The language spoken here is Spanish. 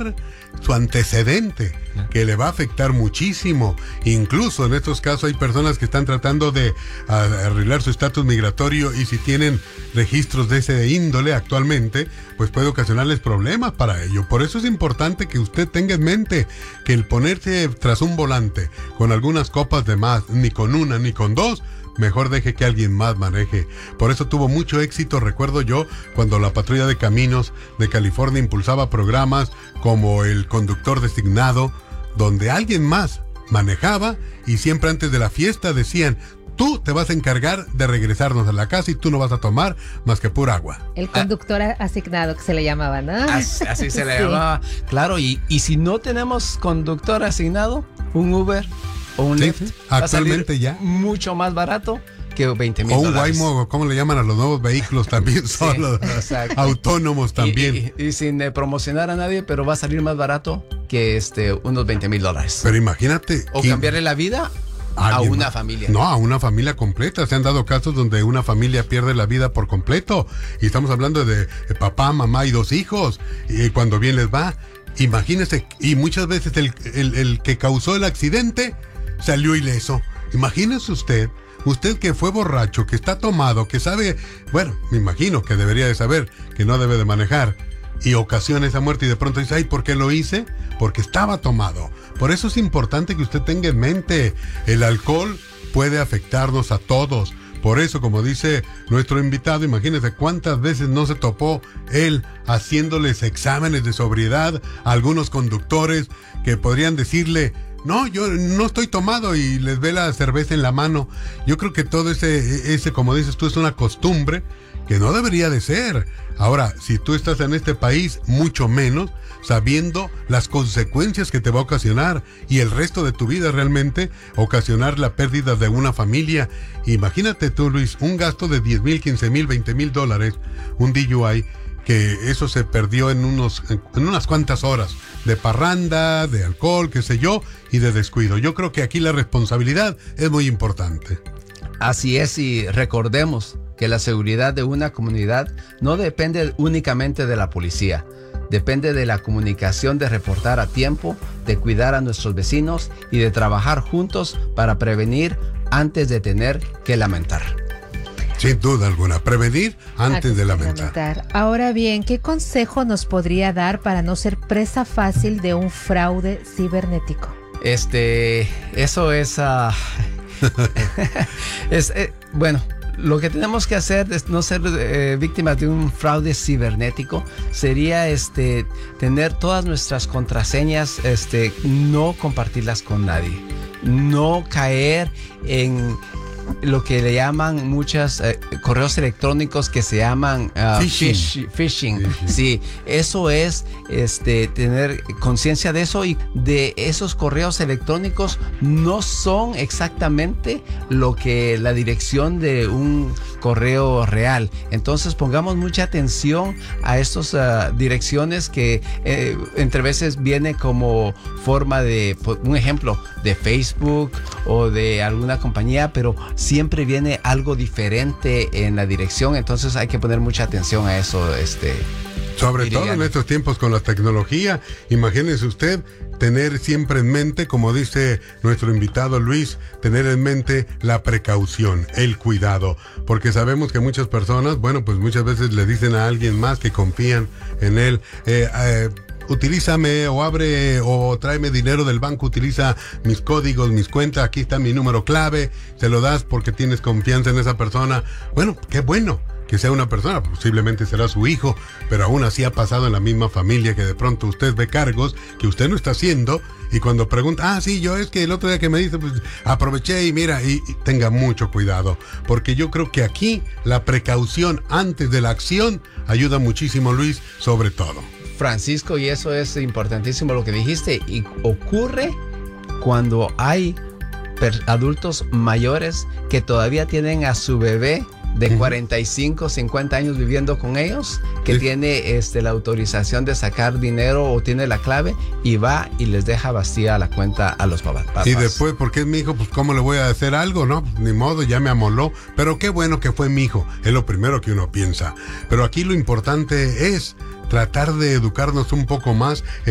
olvidar su antecedente, que le va a afectar muchísimo. Incluso en estos casos hay personas que están tratando de arreglar su estatus migratorio, y si tienen registros de ese índole actualmente, pues puede ocasionarles problemas para ello. Por eso es importante que usted tenga en mente que el ponerse tras un volante con algunas copas de más, ni con una ni con dos, mejor deje que alguien más maneje. Por eso tuvo mucho éxito, recuerdo yo, cuando la Patrulla de Caminos de California impulsaba programas como el conductor designado, donde alguien más manejaba, y siempre antes de la fiesta decían: tú te vas a encargar de regresarnos a la casa y tú no vas a tomar más que pura agua. El conductor asignado, que se le llamaba, ¿no? Así se le llamaba. Claro, y si no tenemos conductor asignado, un Uber o un Lyft, actualmente ya mucho más barato que $20,000. O un Waymo, ¿cómo le llaman a los nuevos vehículos también? Solo autónomos también. Y sin promocionar a nadie, pero va a salir más barato que unos $20,000. Pero imagínate. O cambiarle la vida a una familia. No, a una familia completa. Se han dado casos donde una familia pierde la vida por completo. Y estamos hablando de papá, mamá y 2 hijos. Y cuando bien les va, imagínese, y muchas veces el que causó el accidente salió ileso. Imagínese usted que fue borracho, que está tomado, que sabe, bueno, me imagino que debería de saber que no debe de manejar, y ocasiona esa muerte, y de pronto dice: ay, ¿por qué lo hice? Porque estaba tomado. Por eso es importante que usted tenga en mente, el alcohol puede afectarnos a todos. Por eso, como dice nuestro invitado, imagínese cuántas veces no se topó él haciéndoles exámenes de sobriedad a algunos conductores que podrían decirle: no, yo no estoy tomado, y les ve la cerveza en la mano. Yo creo que todo ese, como dices tú, es una costumbre que no debería de ser. Ahora, si tú estás en este país, mucho menos, sabiendo las consecuencias que te va a ocasionar, y el resto de tu vida realmente ocasionar la pérdida de una familia. Imagínate tú, Luis, un gasto de $10,000, $15,000, $20,000, un DUI, que eso se perdió en unas cuantas horas de parranda, de alcohol, qué sé yo, y de descuido. Yo creo que aquí la responsabilidad es muy importante. Así es, y recordemos que la seguridad de una comunidad no depende únicamente de la policía. Depende de la comunicación, de reportar a tiempo, de cuidar a nuestros vecinos y de trabajar juntos para prevenir antes de tener que lamentar. Sin duda alguna, prevenir antes de lamentar. Ahora bien, ¿qué consejo nos podría dar para no ser presa fácil de un fraude cibernético? Eso es... bueno, lo que tenemos que hacer es no ser víctimas de un fraude cibernético. Sería tener todas nuestras contraseñas, no compartirlas con nadie. No caer en lo que le llaman muchos correos electrónicos que se llaman phishing. Sí, eso es tener conciencia de eso, y de esos correos electrónicos no son exactamente lo que la dirección de un correo real. Entonces pongamos mucha atención a estas direcciones que entre veces viene como forma de, un ejemplo, de Facebook o de alguna compañía, pero siempre viene algo diferente en la dirección. Entonces hay que poner mucha atención a eso. Sobre todo en estos tiempos con la tecnología, imagínese usted tener siempre en mente, como dice nuestro invitado Luis, tener en mente la precaución, el cuidado, porque sabemos que muchas personas, bueno, pues muchas veces le dicen a alguien más que confían en él, utilízame, o abre, o tráeme dinero del banco, utiliza mis códigos, mis cuentas, aquí está mi número clave, se lo das porque tienes confianza en esa persona. Bueno, qué bueno que sea una persona, posiblemente será su hijo, pero aún así ha pasado en la misma familia, que de pronto usted ve cargos que usted no está haciendo, y cuando pregunta: sí, yo es que el otro día que me dice, pues aproveché, y mira, y tenga mucho cuidado, porque yo creo que aquí la precaución antes de la acción ayuda muchísimo, Luis, sobre todo. Francisco, y eso es importantísimo lo que dijiste, y ocurre cuando hay adultos mayores que todavía tienen a su bebé de 45, 50 años viviendo con ellos, que tiene la autorización de sacar dinero o tiene la clave, y va y les deja vacía la cuenta a los papás. Y después, porque es mi hijo, pues ¿cómo le voy a hacer algo? No, pues, ni modo, ya me amoló. Pero qué bueno que fue mi hijo, es lo primero que uno piensa. Pero aquí lo importante es tratar de educarnos un poco más